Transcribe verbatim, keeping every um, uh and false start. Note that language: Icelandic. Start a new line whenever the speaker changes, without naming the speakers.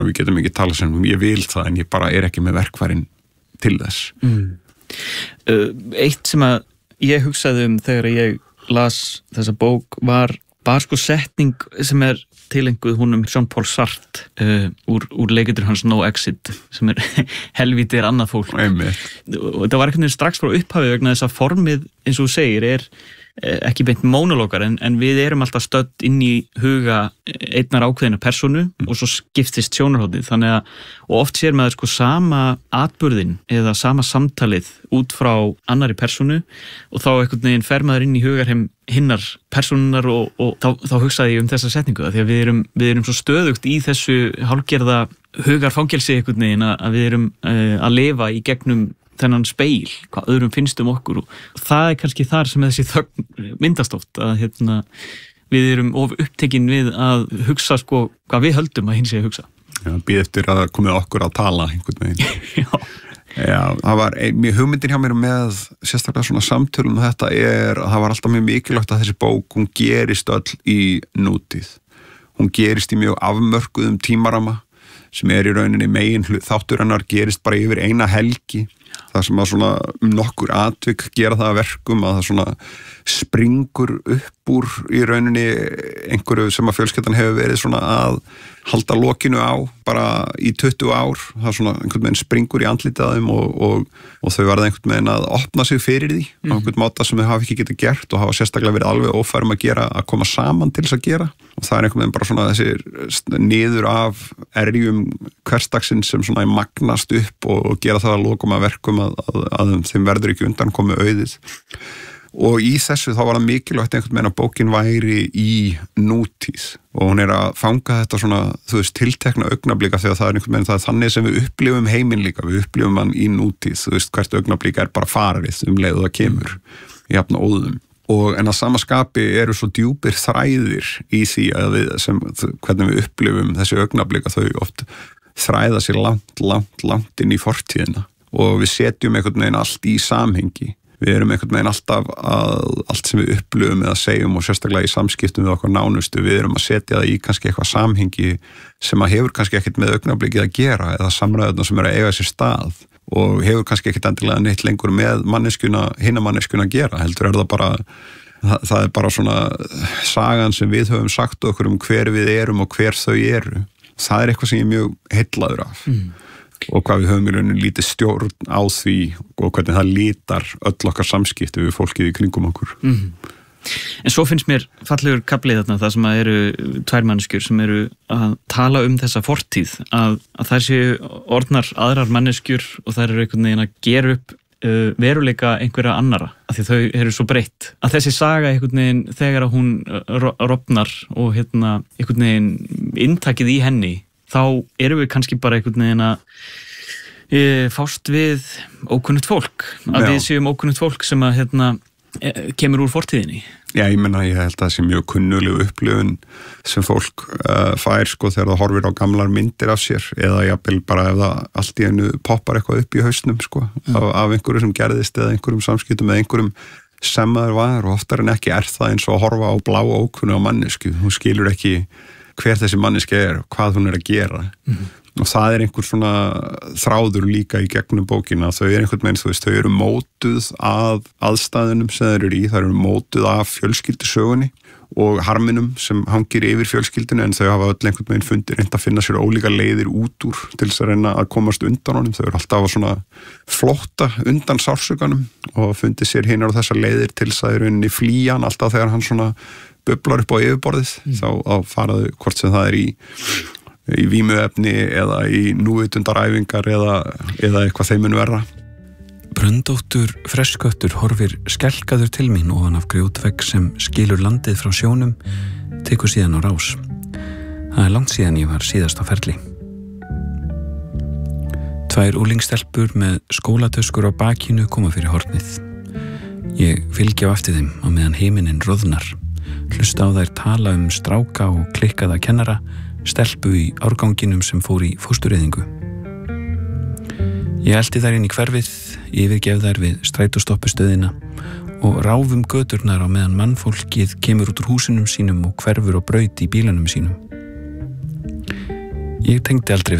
við getum ekki talað sem ég vil það en ég bara er ekki með verkfærin til þess.
Mm. Uh, eitt sem að ég hugsaði um þegar ég las þessa bók var bara sko setning sem er tilenguð húnum Jean-Paul Sartre uh, úr, úr leikritur hans No Exit sem er helvíti er annað fólk.
Einmitt.
Og það var einhvern veginn strax frá upphafi vegna þess að formið eins og þú segir er ekki beint mónologar en, en við erum alltaf stödd inn í huga einnar ákveðina persónu mm. og svo skiptist sjónarhóttið þannig að og oft sér maður sko sama atburðin eða sama samtalið út frá annari persónu og þá einhvern veginn fer maður inn í hugarheim hinnar persónunar og, og þá, þá hugsaði ég um þessa setningu því að við erum, við erum svo stöðugt í þessu hálfgerða hugarfangelsi einhvern veginn að við erum uh, að lifa í gegnum þennan speil, hvað öðrum finnst um okkur og það er kannski þar sem þessi þögn myndast oft að hérna, við erum of upptekin við að hugsa sko hvað við höldum að hinn sé að hugsa.
Já, býð eftir að komið okkur að tala einhvern veginn.
Já.
Já, það var, mjög hugmyndir hjá mér með sérstaklega svona samtölum þetta er að það var alltaf mjög mikilvægt að þessi bók, hún gerist öll í nútíð. Hún gerist í mjög afmörkuðum tímarama sem er í rauninni megin þáttur hennar gerist bara yfir eina helgi. Það sem að svona nokkur atvik gera það að verkum að það svona springur upp úr í rauninni einhverju sem að fjölskyldan hefur verið svona að halda lokinu á bara í tuttugu ár. Það er svona einhvern veginn springur í andlitið að þeim og, og, og þau verða einhvern veginn að opna sig fyrir því mm. á einhvern máta sem þau hafa ekki getið gert og hafa sérstaklega verið alveg ófærum að gera að koma saman til þess að gera og það er einhvern veginn bara svona þessi niður af erjum hversdagsins sem svona magnast upp og, og gera það að lokum að verkum að, að, að þeim verður ekki undan komið auðið. Og í þessu þá var það mikilvægt einhvern veginn að bókin væri í nútíð og hún er að fanga þetta svona, þú veist, tiltekna augnablika þegar það er einhvern veginn það er þannig sem við upplifum heiminn líka, við upplifum hann í nútíð, þú veist, hvert augnablika er bara farið um leið og það kemur í jafna óðum. Og en að sama skapi eru svo djúpir þræðir í því að við, sem, hvernig við upplifum þessi augnablika, þau oft þræða sér langt, langt, langt inn í fortíðina og við setjum einhvern veginn allt í samhengi. Við erum einhvern veginn alltaf að allt sem við upplifum eða segjum og sérstaklega í samskiptum við okkar nánustu, við erum að setja það í kannski eitthvað samhengi sem að hefur kannski ekkert með augnablikið að gera eða samræðuna sem er að eiga sér stað og hefur kannski ekkert endilega neitt lengur með manneskjuna, hinna manneskjuna að gera, heldur er það bara, það, það er bara svona sagan sem við höfum sagt okkur um hver við erum og hver þau eru. Það er eitthvað sem ég er mjög heillaður af. Mm. Og hvað við höfum í rauninni lítið stjórn á því og hvernig það lítar öll okkar samskipti við fólkið í kringum okkur.
Mm. En svo finnst mér fallegur kaflið þarna það sem að eru tvær manneskjur sem eru að tala um þessa fortíð að, að þær séu orðnar aðrar manneskjur og þær eru einhvern veginn að gera upp uh, veruleika einhverja annara af því þau eru svo breytt. Að þessi saga einhvern veginn þegar að hún ro- rofnar og hérna einhvern veginn inntakið í henni þá erum við kannski bara einhvern veginn að e, fást við ókunnugt fólk, að Já. Við séum ókunnugt fólk sem að hérna, e, kemur úr fortíðinni.
Já, ég menna, ég held að það sé mjög kunnulegu upplifun sem fólk uh, fær sko þegar það horfir á gamlar myndir af sér eða jafnvel bara ef það allt í einu poppar eitthvað upp í hausnum sko mm. af, af einhverju sem gerðist eða einhverjum samskiptum eða einhverjum sem maður var og oftar en ekki er það eins og að horfa á blá ókunnu á mannesku, hún skilur ekki hver þessi manneski er og hvað hún er að gera mm. og það er einhver svona þráður líka í gegnum bókina þau er einhvern veginn, þú veist, þau eru mótuð af aðstæðunum sem þau eru í þau eru mótuð af fjölskyldusögunni og harminum sem hangir yfir fjölskyldinu en þau hafa öll einhvern veginn fundi reynd að finna sér ólíka leiðir út úr til þess að reyna að komast undan honum þau eru alltaf að svona flótta undan sársökanum og fundi sér hinar á þessar leiðir til þess að í rauninni flýjan alltaf þegar hann svona bublar upp á yfirborðið mm. þá, þá faraðu hvort sem það er í, í vímuefni eða í núvitundaræfingar eða, eða eitthvað þeim mun verra.
Bröndóttur Fressköttur horfir skelkaður til mín ofan af grjótvegg sem skilur landið frá sjónum, tekur síðan á rás. Það er langt síðan ég var síðast á ferli. Tvær úlingstelpur með skólatöskur á bakinu koma fyrir hornið. Ég fylgi á eftir þeim á meðan heiminin roðnar. Hlusta á þær tala um stráka og klikkaða kennara, stelpu í árganginum sem fór í fóstureyðingu. Ég elti þær inn í hverfið, yfirgef þær við strætóstoppustöðina og ráfum göturnar á meðan mannfólkið kemur út úr húsinum sínum og hverfur og braut í bílunum sínum. Ég tengdi aldrei